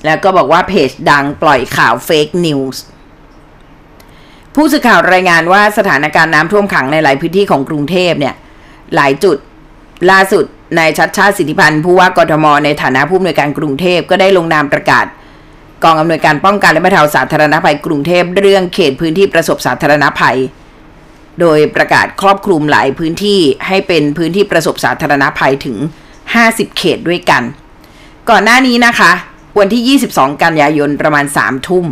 แล้วก็บอกว่าเพจดังปล่อยข่าวเฟกนิวส์ผู้สื่อข่าวรายงานว่าสถานการณ์น้ำท่วมขังในหลายพื้นที่ของกรุงเทพเนี่ยหลายจุดล่าสุดนายชัชชาติสิทธิพันธ์ผู้ว่ากทมในฐานะผู้อำนวยการกรุงเทพก็ได้ลงนามประกาศกองอำนวยการป้องกันและบรรเทาสาธารณภัยกรุงเทพเรื่องเขตพื้นที่ประสบสาธารณภัยโดยประกาศครอบคลุมหลายพื้นที่ให้เป็นพื้นที่ประสบสาธารณภัยถึง50เขตด้วยกันก่อนหน้านี้นะคะวันที่22กันยายนประมาณ3 ทุ่ม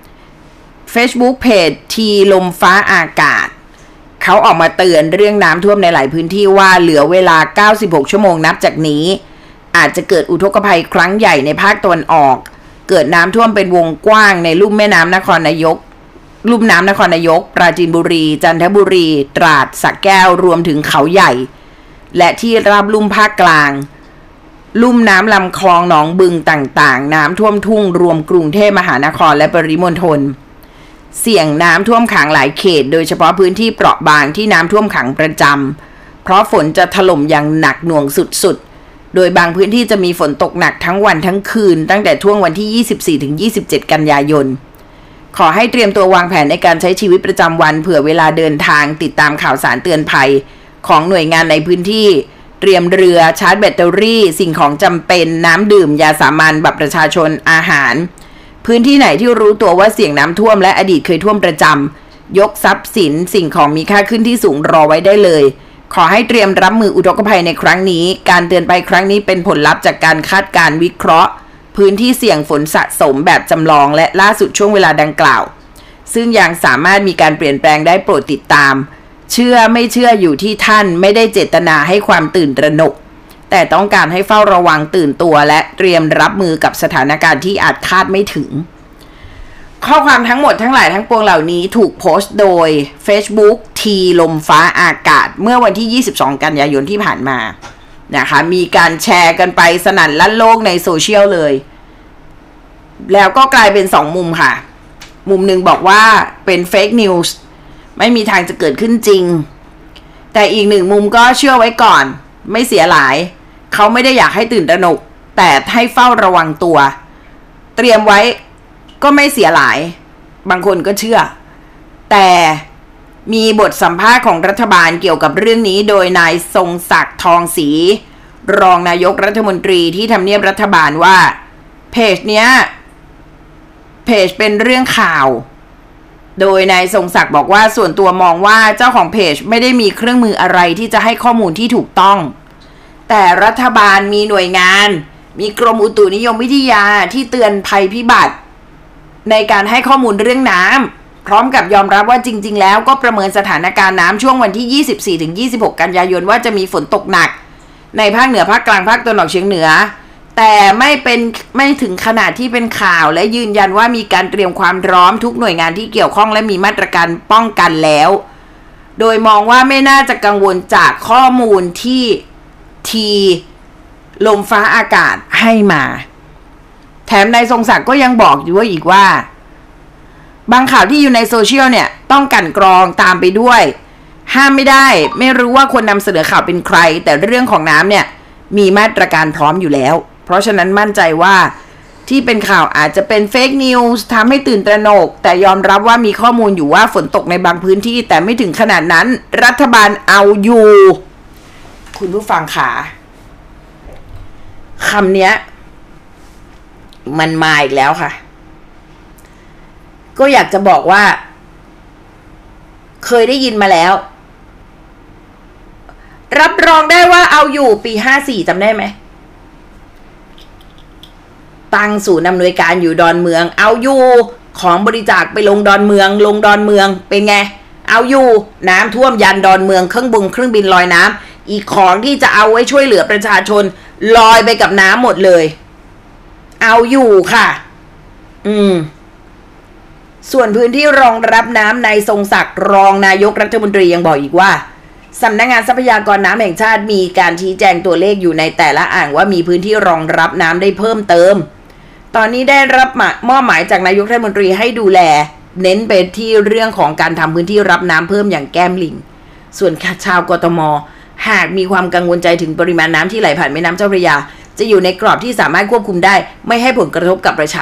Facebook เพจทีลมฟ้าอากาศเขาออกมาเตือนเรื่องน้ำท่วมในหลายพื้นที่ว่าเหลือเวลา96ชั่วโมงนับจากนี้อาจจะเกิดอุทกภัยครั้งใหญ่ในภาคตะวันออกเกิดน้ำท่วมเป็นวงกว้างในลุ่มแม่น้ำนครนายกลุ่มน้ำนครนายกปราจีนบุรีจันทบุรีตราดสระแก้วรวมถึงเขาใหญ่และที่ราบลุ่มภาคกลางลุ่มน้ำลำคลองหนองบึงต่างๆน้ำท่วมทุ่งรวมกรุงเทพมหานครและปริมณฑลเสี่ยงน้ำท่วมขังหลายเขตโดยเฉพาะพื้นที่เปราะบางที่น้ำท่วมขังประจำเพราะฝนจะถล่มอย่างหนักหน่วงสุดๆโดยบางพื้นที่จะมีฝนตกหนักทั้งวันทั้งคืนตั้งแต่ช่วงวันที่ 24-27 กันยายนขอให้เตรียมตัววางแผนในการใช้ชีวิตประจำวันเผื่อเวลาเดินทางติดตามข่าวสารเตือนภัยของหน่วยงานในพื้นที่เตรียมเรือชาร์จแบตเตอรี่สิ่งของจำเป็นน้ำดื่มยาสามัญบัตรประชาชนอาหารพื้นที่ไหนที่รู้ตัวว่าเสี่ยงน้ำท่วมและอดีตเคยท่วมประจำยกทรัพย์สินสิ่งของมีค่าขึ้นที่สูงรอไว้ได้เลยขอให้เตรียมรับมืออุทกภัยในครั้งนี้การเตือนภัยครั้งนี้เป็นผลลัพธ์จากการคาดการณ์วิเคราะห์พื้นที่เสี่ยงฝนสะสมแบบจำลองและล่าสุดช่วงเวลาดังกล่าวซึ่งยังสามารถมีการเปลี่ยนแปลงได้โปรดติดตามเชื่อไม่เชื่ออยู่ที่ท่านไม่ได้เจตนาให้ความตื่นตระหนกแต่ต้องการให้เฝ้าระวังตื่นตัวและเตรียมรับมือกับสถานการณ์ที่อาจคาดไม่ถึงข้อความทั้งหมดทั้งหลายทั้งปวงเหล่านี้ถูกโพสต์โดย Facebook ทีลมฟ้าอากาศเมื่อวันที่22กันยายนที่ผ่านมานะคะมีการแชร์กันไปสนั่นลั่นโลกในโซเชียลเลยแล้วก็กลายเป็น2มุมค่ะมุมหนึ่งบอกว่าเป็นเฟกนิวส์ไม่มีทางจะเกิดขึ้นจริงแต่อีก1มุมก็เชื่อไว้ก่อนไม่เสียหลายเขาไม่ได้อยากให้ตื่นตระหนกแต่ให้เฝ้าระวังตัวเตรียมไว้ก็ไม่เสียหลายบางคนก็เชื่อแต่มีบทสัมภาษณ์ของรัฐบาลเกี่ยวกับเรื่องนี้โดยนายทรงศักดิ์ทองศรีรองนายกรัฐมนตรีที่ทำเนียบรัฐบาลว่าเพจเนี้ยเพจเป็นเรื่องข่าวโดยนายทรงศักดิ์บอกว่าส่วนตัวมองว่าเจ้าของเพจไม่ได้มีเครื่องมืออะไรที่จะให้ข้อมูลที่ถูกต้องแต่รัฐบาลมีหน่วยงานมีกรมอุตุนิยมวิทยาที่เตือนภัยพิบัติในการให้ข้อมูลเรื่องน้ำพร้อมกับยอมรับว่าจริงๆแล้วก็ประเมินสถานการณ์น้ำช่วงวันที่ 24-26 กันยายนว่าจะมีฝนตกหนักในภาคเหนือภาคกลางภาคตะวันออกเฉียงเหนือแต่ไม่ถึงขนาดที่เป็นข่าวและยืนยันว่ามีการเตรียมความพร้อมทุกหน่วยงานที่เกี่ยวข้องและมีมาตรการป้องกันแล้วโดยมองว่าไม่น่าจะกังวลจากข้อมูลที่ทีลมฟ้าอากาศให้มาแถมนายทรงศักดิ์ก็ยังบอกอยู่ว่าอีกว่าบางข่าวที่อยู่ในโซเชียลเนี่ยต้องกลั่นกรองตามไปด้วยห้ามไม่ได้ไม่รู้ว่าคนนำเสนอข่าวเป็นใครแต่เรื่องของน้ำเนี่ยมีมาตรการพร้อมอยู่แล้วเพราะฉะนั้นมั่นใจว่าที่เป็นข่าวอาจจะเป็นเฟกนิวส์ทำให้ตื่นตระหนกแต่ยอมรับว่ามีข้อมูลอยู่ว่าฝนตกในบางพื้นที่แต่ไม่ถึงขนาดนั้นรัฐบาลเอาอยู่คุณผู้ฟังค่ะคำเนี้ยมันมาอีกแล้วค่ะก็อยากจะบอกว่าเคยได้ยินมาแล้วรับรองได้ว่าเอาอยู่ปี54จำได้ไหมตั้งศูนย์อำนวยการอยู่ดอนเมืองเอาอยู่ของบริจาคไปลงดอนเมืองเป็นไงเอาอยู่น้ำท่วมยันดอนเมืองเครื่องบินลอยน้ำอีกของที่จะเอาไว้ช่วยเหลือประชาชนลอยไปกับน้ำหมดเลยเอาอยู่ค่ะส่วนพื้นที่รองรับน้ำนายทรงศักดิ์รองนายกรัฐมนตรียังบอกอีกว่าสำนักงานทรัพยากรน้ำแห่งชาติมีการชี้แจงตัวเลขอยู่ในแต่ละอ่างว่ามีพื้นที่รองรับน้ำได้เพิ่มเติมตอนนี้ได้รับมอบหมายจากนายกรัฐมนตรีให้ดูแลเน้นไปที่เรื่องของการทำพื้นที่รับน้ำเพิ่มอย่างแก้มลิงส่วนชาวกทมหากมีความกังวลใจถึงปริมาณน้ำที่ไหลผ่านแม่น้ำเจ้าพระยาจะอยู่ในกรอบที่สามารถควบคุมได้ไม่ให้ผลกระทบกับประชา